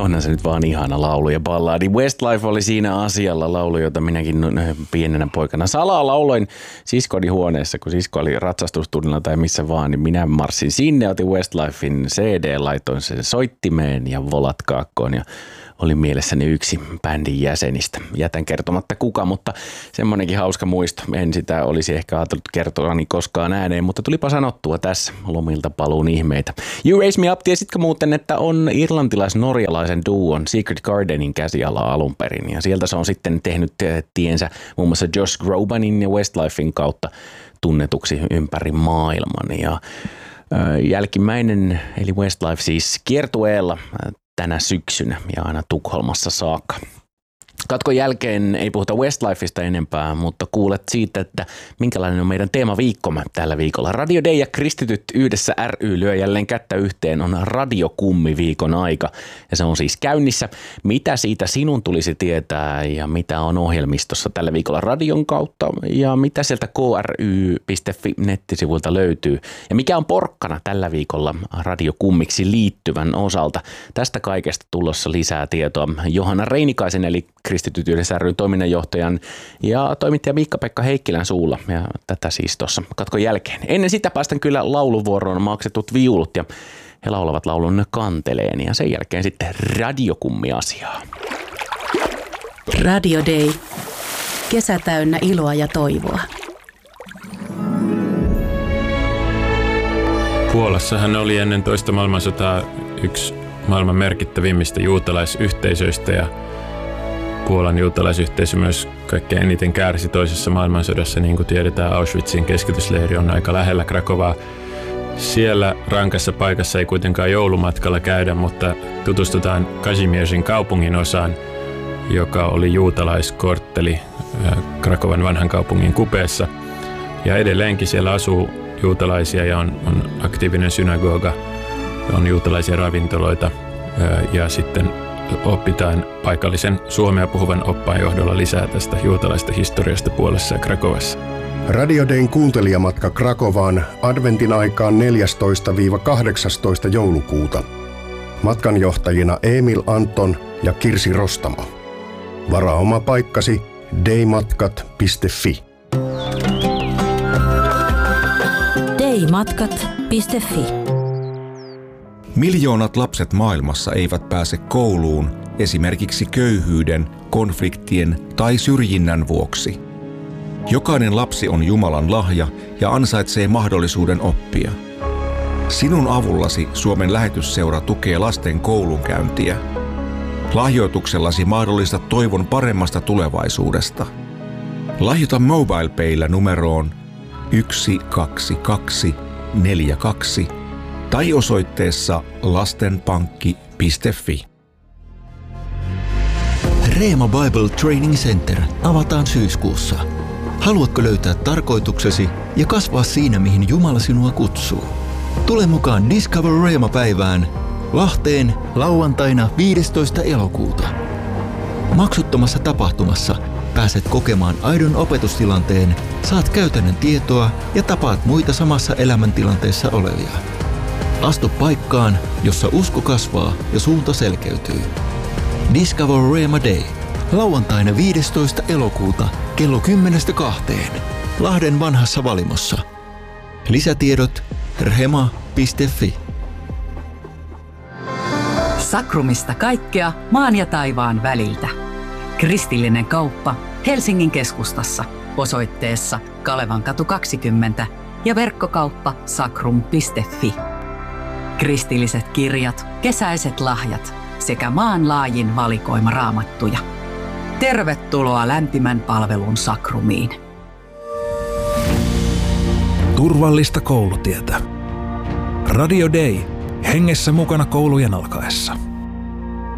onhan se nyt vaan ihana laulu ja balladi. Westlife oli siinä asialla laulu, jota minäkin pienenä poikana salaa lauloin siskoni huoneessa, kun sisko oli ratsastustunnilla tai missä vaan, niin minä marssin sinne, otin Westlifein CD, laitoin sen soittimeen ja volat kaakkoon ja oli mielessäni yksi bändin jäsenistä. Jätän kertomatta kuka, mutta semmoinenkin hauska muisto. En sitä olisi ehkä ajatellut kertoani koskaan ääneen, mutta tulipa sanottua tässä lomilta paluun ihmeitä. You Raise Me Up, tiesitkö muuten, että on irlantilais-norjalaisen duon Secret Gardenin käsiala alun perin. Ja sieltä se on sitten tehnyt tiensä muun muassa Josh Grobanin ja Westlifein kautta tunnetuksi ympäri maailman. Ja jälkimmäinen, eli Westlife siis kiertueella tänä syksynä ja aina Tukholmassa saakka. Katkon jälkeen ei puhuta Westlifeista enempää, mutta kuulet siitä, että minkälainen on meidän teemaviikkomme tällä viikolla. Radio Day ja Kristityt yhdessä ry lyö jälleen kättä yhteen, on radiokummiviikon aika ja se on siis käynnissä. Mitä siitä sinun tulisi tietää ja mitä on ohjelmistossa tällä viikolla radion kautta ja mitä sieltä kry.fi nettisivuilta löytyy ja mikä on porkkana tällä viikolla radiokummiksi liittyvän osalta. Tästä kaikesta tulossa lisää tietoa Johanna Reinikaisen eli Kristityt yhdessä ry toiminnanjohtajan ja toimittaja Miikka-Pekka Heikkilän suulla ja tätä siis tuossa katkon jälkeen. Ennen sitä päästän kyllä lauluvuoroon maksetut viulut ja he laulavat laulun Kanteleen ja sen jälkeen sitten radiokummi-asiaa. Radio Day. Kesä täynnä iloa ja toivoa. Puolassahan oli ennen toista maailmansotaa yksi maailman merkittävimmistä juutalaisyhteisöistä ja Puolan juutalaisyhteisö myös kaikkein eniten kärsi toisessa maailmansodassa, niin kuin tiedetään, Auschwitzin keskitysleiri on aika lähellä Krakovaa. Siellä rankassa paikassa ei kuitenkaan joulumatkalla käydä, mutta tutustutaan Kazimierzin kaupungin osaan, joka oli juutalaiskortteli Krakovan vanhan kaupungin kupeessa. Ja edelleenkin siellä asuu juutalaisia ja on aktiivinen synagoga, on juutalaisia ravintoloita ja sitten opitaan paikallisen suomea puhuvan oppaan johdolla lisää tästä juutalaista historiasta Puolassa ja Krakovassa. Radio Dayn kuuntelijamatka Krakovaan adventin aikaan 14-18 joulukuuta. Matkanjohtajina Emil Anton ja Kirsi Rostamo. Varaa oma paikkasi daymatkat.fi. daymatkat.fi. Miljoonat lapset maailmassa eivät pääse kouluun esimerkiksi köyhyyden, konfliktien tai syrjinnän vuoksi. Jokainen lapsi on Jumalan lahja ja ansaitsee mahdollisuuden oppia. Sinun avullasi Suomen lähetysseura tukee lasten koulunkäyntiä. Lahjoituksellasi mahdollistat toivon paremmasta tulevaisuudesta. Lahjoita MobilePaylla numeroon 12242 tai osoitteessa lastenpankki.fi. Reema Bible Training Center avataan syyskuussa. Haluatko löytää tarkoituksesi ja kasvaa siinä, mihin Jumala sinua kutsuu? Tule mukaan Discover Reema-päivään Lahteen lauantaina 15. elokuuta. Maksuttomassa tapahtumassa pääset kokemaan aidon opetustilanteen, saat käytännön tietoa ja tapaat muita samassa elämäntilanteessa olevia. Astu paikkaan, jossa usko kasvaa ja suunta selkeytyy. Discover Reema Day. Lauantaina 15. elokuuta kello 10-2. Lahden vanhassa Valimossa. Lisätiedot rhema.fi. Sakrumista kaikkea maan ja taivaan väliltä. Kristillinen kauppa Helsingin keskustassa osoitteessa Kalevankatu 20 ja verkkokauppa sakrum.fi. Kristilliset kirjat, kesäiset lahjat sekä maanlaajin valikoima raamattuja. Tervetuloa lämpimän palvelun Sakrumiin. Turvallista koulutietä. Radio Day. Hengessä mukana koulujen alkaessa.